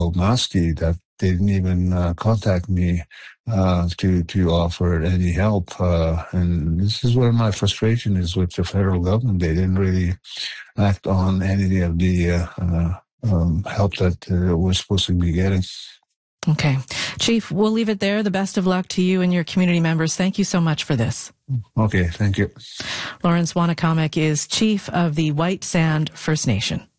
nasty that they didn't even contact me to offer any help. And this is where my frustration is with the federal government. They didn't really act on any of the help that we're supposed to be getting. Okay. Chief, we'll leave it there. The best of luck to you and your community members. Thank you so much for this. Okay, thank you. Lawrence Wannakamek is chief of the White Sand First Nation.